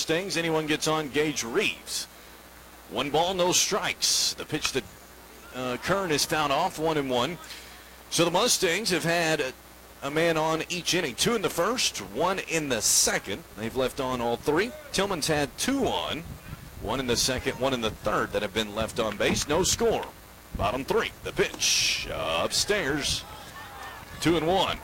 Mustangs. Anyone gets on, Gage Reeves. 1 ball, no strikes. The pitch that Kern has found off, 1-1. So the Mustangs have had a man on each inning. 2 in the first, 1 in the second. They've left on all 3. Tillman's had 2 on. 1 in the second, 1 in the third that have been left on base. No score. Bottom 3. The pitch upstairs. 2-1.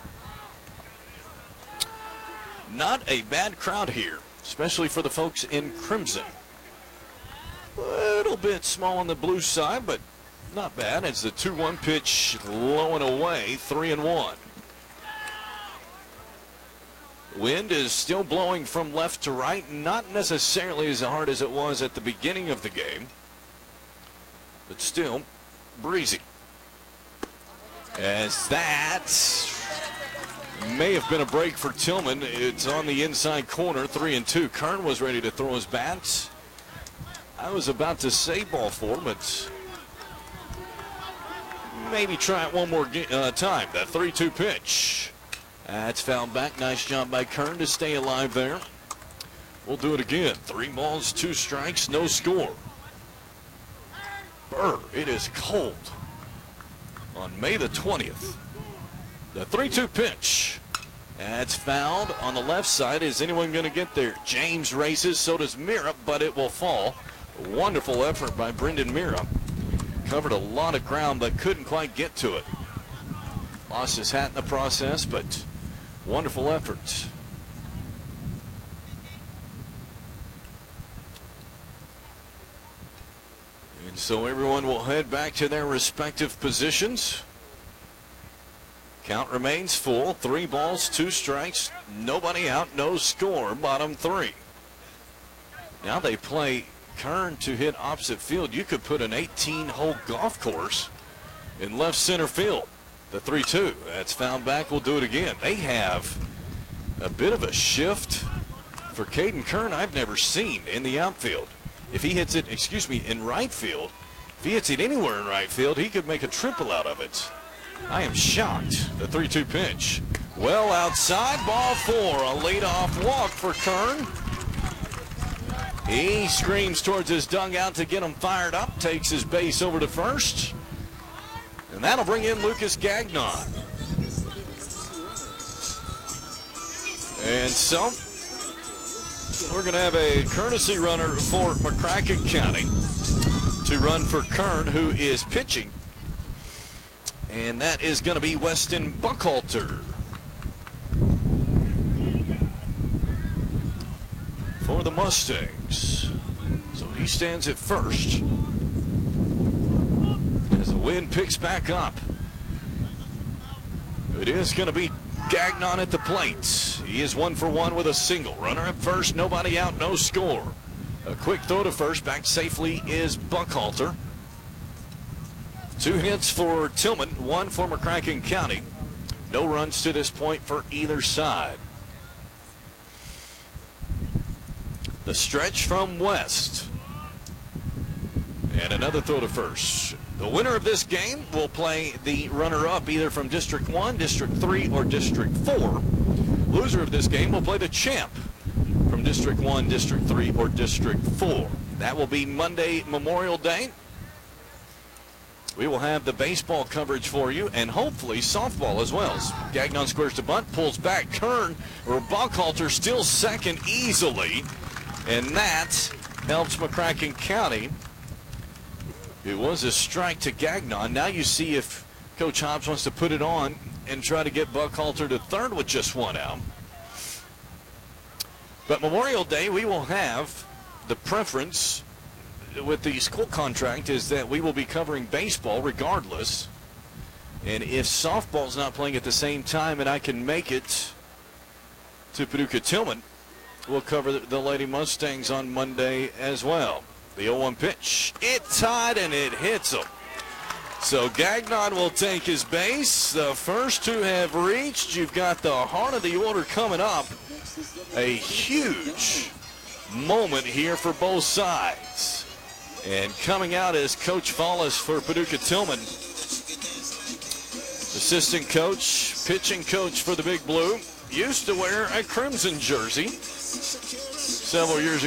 Not a bad crowd here, especially for the folks in crimson. A little bit small on the blue side, but not bad. It's the 2-1 pitch low and away, 3-1. Wind is still blowing from left to right, not necessarily as hard as it was at the beginning of the game, but still breezy. As that may have been a break for Tillman. It's on the inside corner, 3-2. Kern was ready to throw his bats. I was about to say ball 4, but maybe try it one more time. That 3-2 pitch. That's fouled back. Nice job by Kern to stay alive there. We'll do it again. 3 balls, 2 strikes, no score. Burr, it is cold on May the 20th. The 3-2 pitch. That's fouled on the left side. Is anyone going to get there? James races, so does Mira, but it will fall. A wonderful effort by Brendan Mira. Covered a lot of ground, but couldn't quite get to it. Lost his hat in the process, but wonderful effort. And so everyone will head back to their respective positions. Count remains full. 3 balls, 2 strikes, nobody out, no score. Bottom 3. Now they play Kern to hit opposite field. You could put an 18-hole golf course in left center field. The 3-2. That's fouled back. We'll do it again. They have a bit of a shift for Caden Kern I've never seen in the outfield. If he hits it, in right field, if he hits it anywhere in right field, he could make a triple out of it. I am shocked. The 3-2 pitch. Well outside, ball 4. A leadoff walk for Kern. He screams towards his dugout to get him fired up. Takes his base over to first. And that'll bring in Lucas Gagnon. And so we're going to have a courtesy runner for McCracken County to run for Kern, who is pitching. And that is going to be Weston Buckhalter for the Mustangs. So he stands at first as the wind picks back up. It is going to be Gagnon at the plate. He is 1 for 1 with a single. Runner at first, nobody out, no score. A quick throw to first, back safely is Buckhalter. 2 hits for Tillman, 1 for McCracken County. No runs to this point for either side. The stretch from West. And another throw to first. The winner of this game will play the runner-up either from District 1, District 3, or District 4. Loser of this game will play the champ from District 1, District 3, or District 4. That will be Monday, Memorial Day. We will have the baseball coverage for you, and hopefully softball as well. Gagnon squares to bunt, pulls back. Kern, or Buckhalter, still second easily, and that helps McCracken County. It was a strike to Gagnon. Now you see if Coach Hobbs wants to put it on and try to get Buckhalter to third with just 1 out. But Memorial Day, we will have the preference with the school contract is that we will be covering baseball regardless. And if softball's not playing at the same time and I can make it to Paducah Tillman, we'll cover the Lady Mustangs on Monday as well. The 0-1 pitch. It's hot and it hits him. So Gagnon will take his base. The first 2 have reached. You've got the heart of the order coming up. A huge moment here for both sides. And coming out is Coach Follis for Paducah Tillman. Assistant coach, pitching coach for the Big Blue. Used to wear a crimson jersey several years ago.